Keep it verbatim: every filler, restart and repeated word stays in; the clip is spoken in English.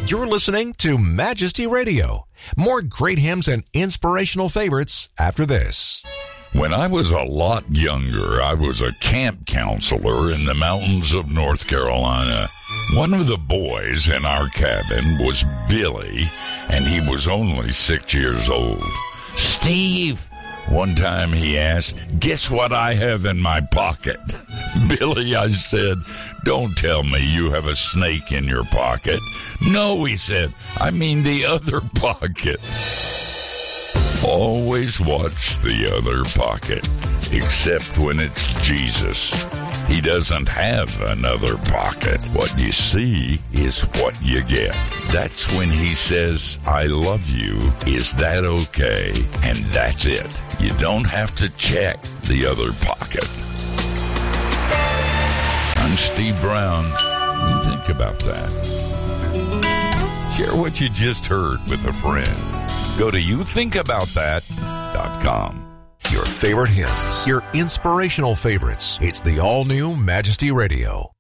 You're listening to Majesty Radio. More great hymns and inspirational favorites after this. When I was a lot younger, I was a camp counselor in the mountains of North Carolina. One of the boys in our cabin was Billy, and he was only six years old. Steve, one time he asked, guess what I have in my pocket? Billy, I said, don't tell me you have a snake in your pocket. No, he said, I mean the other pocket. Always watch the other pocket, except when it's Jesus. He doesn't have another pocket. What you see is what you get. That's when he says, I love you. Is that okay? And that's it. You don't have to check the other pocket. I'm Steve Brown. Think about that. Share what you just heard with a friend. Go to you think about that dot com. Your favorite hymns, your inspirational favorites. It's the all-new Majesty Radio.